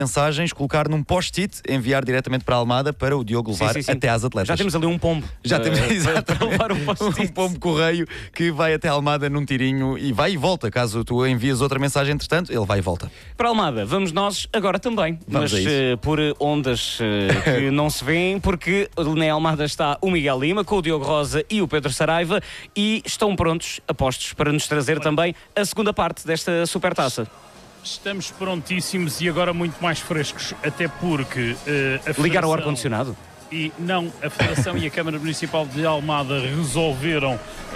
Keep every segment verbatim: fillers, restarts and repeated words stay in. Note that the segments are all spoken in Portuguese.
mensagens, colocar num post-it, enviar diretamente para a Almada para o Diogo levar sim, sim, sim. até às atletas. Já temos ali um pombo. Já uh, temos para, para levar um post-it. Um pombo correio que vai até a Almada num tirinho e vai e volta. Caso tu envies outra mensagem, entretanto, ele vai e volta. Para a Almada, vamos nós agora também. Vamos mas uh, por ondas uh, que não se vêem, porque na Almada está o Miguel Lima, com o Diogo Rosa e o Pedro Saraiva, e estão prontos, apostos, para nos trazer também a segunda parte desta supertaça. Estamos prontíssimos e agora muito mais frescos, até porque... Uh, a Ligar o ar-condicionado? E não, a Federação e a Câmara Municipal de Almada resolveram uh,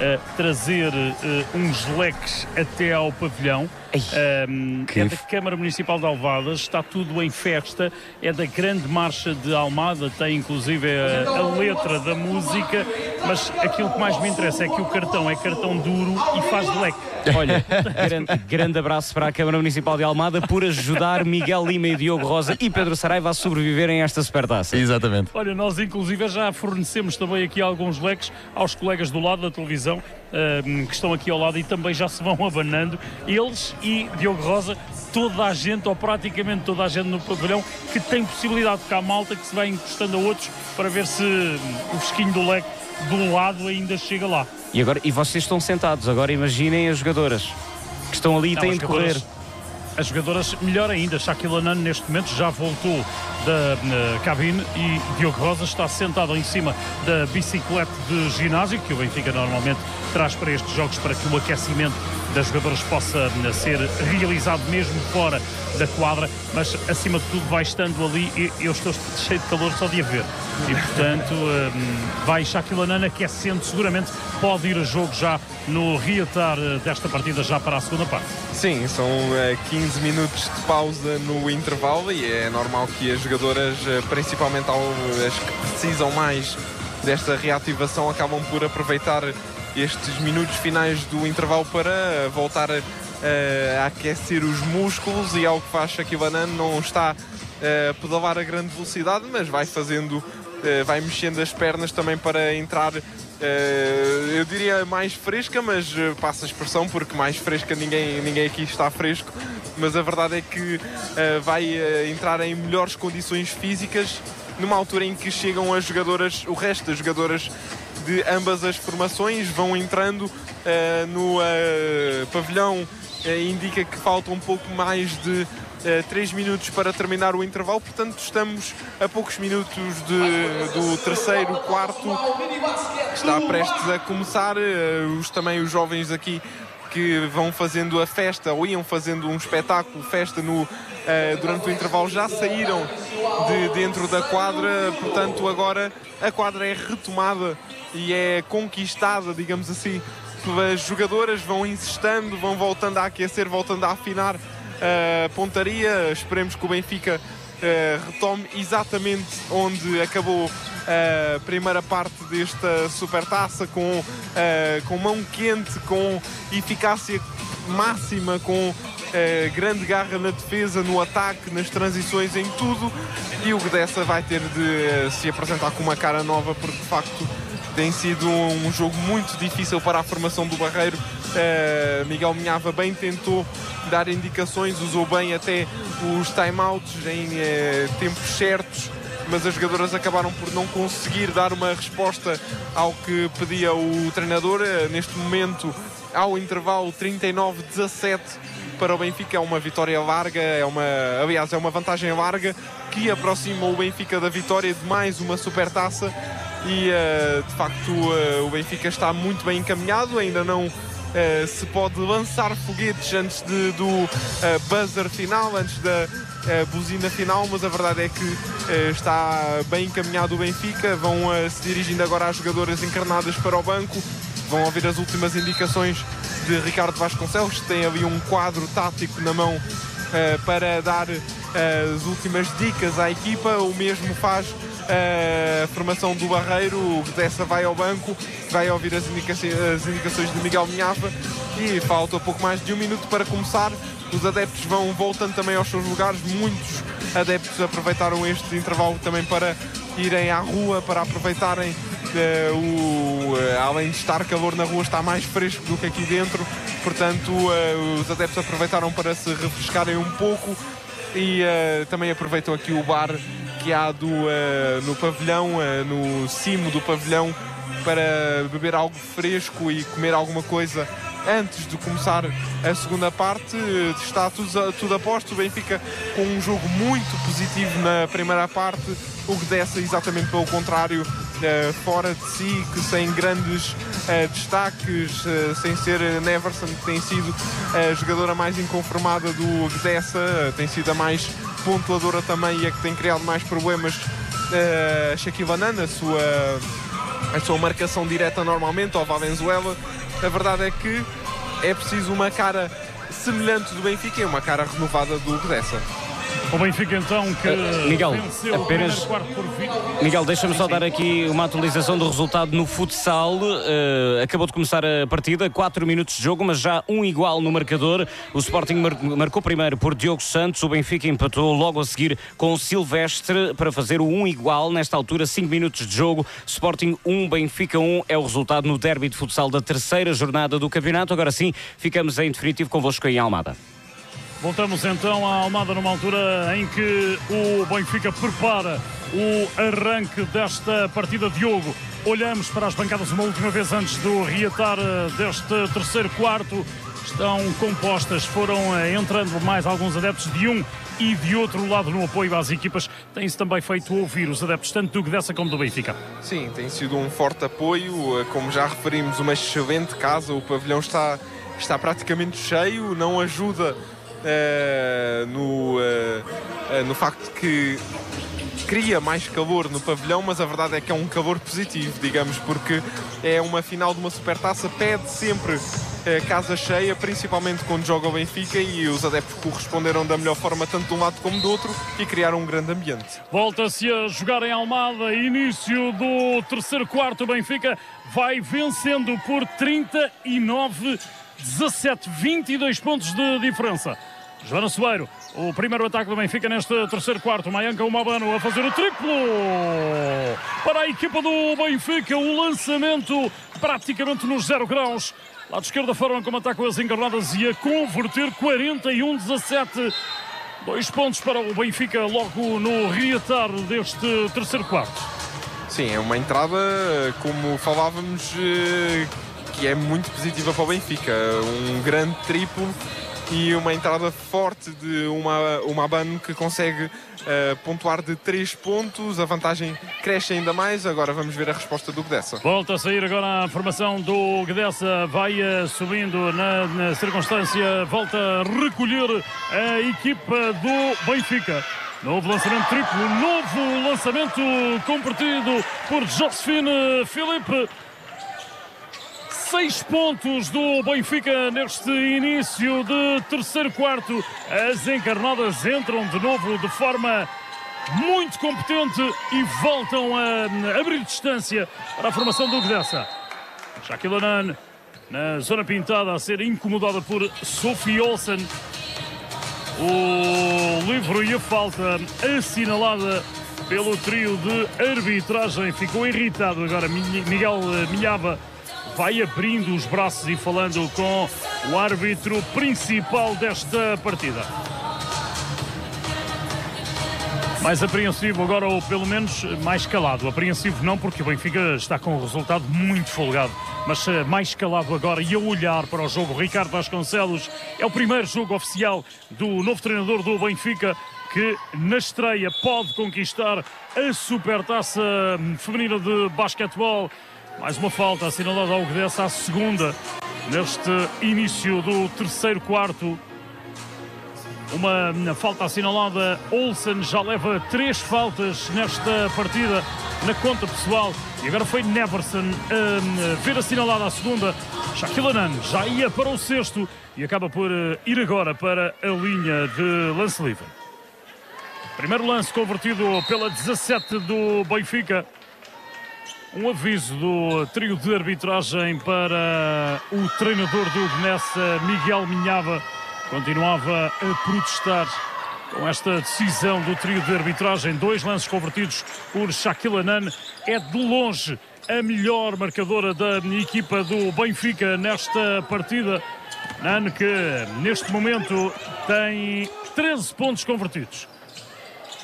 trazer uh, uns leques até ao pavilhão. Um, é da Câmara Municipal de Almada, está tudo em festa, é da grande marcha de Almada, tem inclusive a, a letra da música, mas aquilo que mais me interessa é que o cartão é cartão duro e faz de leque. Olha, grande, grande abraço para a Câmara Municipal de Almada por ajudar Miguel Lima e Diogo Rosa e Pedro Saraiva a sobreviverem a esta supertaça. Exatamente. Olha, nós inclusive já fornecemos também aqui alguns leques aos colegas do lado da televisão, um, que estão aqui ao lado e também já se vão abanando. Eles e Diogo Rosa, toda a gente, ou praticamente toda a gente no pavilhão, que tem possibilidade de cá malta, que se vai encostando a outros para ver se o fresquinho do leque do lado ainda chega lá. E, agora, e vocês estão sentados, agora imaginem as jogadoras que estão ali e têm de correr. As jogadoras, melhor ainda, Shaquille O'Neal neste momento já voltou da uh, cabine e Diogo Rosa está sentado em cima da bicicleta de ginásio, que o Benfica normalmente traz para estes jogos para que o aquecimento das jogadoras possa uh, ser realizado mesmo fora da quadra, mas acima de tudo vai estando ali e eu estou cheio de calor só de a ver. E portanto uh, vai Shaquille O'Neal aquecendo, seguramente pode ir a jogo já no reatar uh, desta partida já para a segunda parte. Sim, são uh, quinze minutos de pausa no intervalo e é normal que as jogadoras, uh, principalmente as que precisam mais desta reativação, acabam por aproveitar estes minutos finais do intervalo para voltar a, a aquecer os músculos, e ao que faz Shaquille O'Neal não está a pedalar a grande velocidade, mas vai fazendo, vai mexendo as pernas também para entrar, eu diria mais fresca, mas passa a expressão porque mais fresca ninguém, ninguém aqui está fresco, mas a verdade é que vai entrar em melhores condições físicas numa altura em que chegam as jogadoras, o resto das jogadoras de ambas as formações vão entrando uh, no uh, pavilhão, uh, indica que falta um pouco mais de uh, três minutos para terminar o intervalo, portanto estamos a poucos minutos de, do terceiro, quarto, está prestes a começar, uh, os, também os jovens aqui que vão fazendo a festa, ou iam fazendo um espetáculo, festa no, uh, durante o intervalo, já saíram de dentro da quadra, portanto agora a quadra é retomada e é conquistada, digamos assim, pelas jogadoras, vão insistando, vão voltando a aquecer, voltando a afinar a pontaria. Esperemos que o Benfica uh, retome exatamente onde acabou a primeira parte desta supertaça, com, uh, com mão quente, com eficácia máxima, com uh, grande garra na defesa, no ataque, nas transições, em tudo, e o Gdessa vai ter de uh, se apresentar com uma cara nova, porque de facto tem sido um jogo muito difícil para a formação do Barreiro. Uh, Miguel Minhava bem tentou dar indicações, usou bem até os time-outs em uh, tempos certos, mas as jogadoras acabaram por não conseguir dar uma resposta ao que pedia o treinador. Uh, neste momento, ao intervalo, trinta e nove a dezassete para o Benfica, é uma vitória larga, é uma, aliás, é uma vantagem larga que aproxima o Benfica da vitória de mais uma supertaça. E uh, de facto uh, o Benfica está muito bem encaminhado, ainda não uh, se pode lançar foguetes antes de, do uh, buzzer final, antes da uh, buzina final, mas a verdade é que uh, está bem encaminhado o Benfica. Vão uh, se dirigindo agora às jogadoras encarnadas para o banco, vão ouvir as últimas indicações de Ricardo Vasconcelos, que tem ali um quadro tático na mão uh, para dar uh, as últimas dicas à equipa. O mesmo faz a formação do Barreiro. O Gdessa vai ao banco, vai ouvir as, indica as indicações de Miguel Minhava e falta pouco mais de um minuto para começar. Os adeptos vão voltando também aos seus lugares, muitos adeptos aproveitaram este intervalo também para irem à rua, para aproveitarem uh, o, uh, além de estar calor na rua, está mais fresco do que aqui dentro, portanto uh, os adeptos aproveitaram para se refrescarem um pouco. e uh, também aproveitam aqui o bar que há do, uh, no pavilhão, uh, no cimo do pavilhão, para beber algo fresco e comer alguma coisa antes de começar a segunda parte. Está tudo, tudo a posto. O Benfica com um jogo muito positivo na primeira parte, o que desce exatamente pelo contrário, uh, fora de si, que sem grandes uh, destaques, uh, sem ser Neverson, que tem sido a jogadora mais inconformada do Gdessa, uh, tem sido a mais pontuadora também e a que tem criado mais problemas. uh, Shaquille Nana, a sua, a sua marcação direta normalmente ao Valenzuela. A verdade é que é preciso uma cara semelhante do Benfica e uma cara renovada do Gdessa. O Benfica então que uh, Miguel, venceu apenas... o quarto por vinte. Miguel, deixa-me só dar aqui uma atualização do resultado no futsal. Uh, acabou de começar a partida, quatro minutos de jogo, mas já um igual no marcador. O Sporting mar marcou primeiro por Diogo Santos, o Benfica empatou logo a seguir com o Silvestre para fazer o um igual. Nesta altura, cinco minutos de jogo. Sporting um, Benfica um é o resultado no derby de futsal da terceira jornada do campeonato. Agora sim, ficamos em definitivo convosco aí em Almada. Voltamos então à Almada numa altura em que o Benfica prepara o arranque desta partida. Diogo, olhamos para as bancadas uma última vez antes do reatar deste terceiro quarto. Estão compostas, foram entrando mais alguns adeptos de um e de outro lado no apoio às equipas. Tem-se também feito ouvir os adeptos tanto do Gdessa como do Benfica. Sim, tem sido um forte apoio, como já referimos, uma excelente casa. O pavilhão está, está praticamente cheio, não ajuda Uh, no, uh, uh, no facto de que cria mais calor no pavilhão, mas a verdade é que é um calor positivo, digamos, porque é uma final de uma supertaça, pede sempre uh, casa cheia, principalmente quando joga o Benfica, e os adeptos corresponderam da melhor forma tanto de um lado como do outro e criaram um grande ambiente. Volta-se a jogar em Almada, início do terceiro quarto. O Benfica vai vencendo por trinta e nove a dezassete, vinte e dois pontos de diferença. Joana Soeiro, o primeiro ataque do Benfica neste terceiro quarto. Mayanka Umabano a fazer o triplo para a equipa do Benfica. O lançamento praticamente nos zero graus. Lado esquerdo, a forma como atacam as encarnadas e a converter. Quarenta e um a dezassete. Dois pontos para o Benfica logo no reatar deste terceiro quarto. Sim, é uma entrada, como falávamos, que é muito positiva para o Benfica. Um grande triplo e uma entrada forte de uma, uma Abano que consegue uh, pontuar de três pontos. A vantagem cresce ainda mais. Agora vamos ver a resposta do Gdessa. Volta a sair agora a formação do Gdessa. Vai uh, subindo na, na circunstância. Volta a recolher a equipa do Benfica. Novo lançamento triplo. Novo lançamento convertido por Josephine Filipe. Seis pontos do Benfica neste início de terceiro quarto. As encarnadas entram de novo de forma muito competente e voltam a abrir distância para a formação do Gdessa. Shaquille Nana na zona pintada a ser incomodada por Sophie Olsen. O livro e a falta assinalada pelo trio de arbitragem. Ficou irritado agora Miguel Milhava. Vai abrindo os braços e falando com o árbitro principal desta partida. Mais apreensivo agora, ou pelo menos mais calado. Apreensivo não, porque o Benfica está com um resultado muito folgado, mas mais calado agora e a olhar para o jogo. Ricardo Vasconcelos é o primeiro jogo oficial do novo treinador do Benfica, que na estreia pode conquistar a supertaça feminina de basquetebol. Mais uma falta assinalada ao Gdessa, à segunda, neste início do terceiro quarto. Uma falta assinalada. Olsen já leva três faltas nesta partida na conta pessoal. E agora foi Neverson a ver assinalada a segunda. Shaquille Nana já ia para o sexto e acaba por ir agora para a linha de lance livre. Primeiro lance convertido pela dezassete do Benfica. Um aviso do trio de arbitragem para o treinador do Gdessa, Miguel Minhava. Continuava a protestar com esta decisão do trio de arbitragem. Dois lances convertidos por Shaquille Nana. É de longe a melhor marcadora da equipa do Benfica nesta partida. Nane que neste momento tem treze pontos convertidos.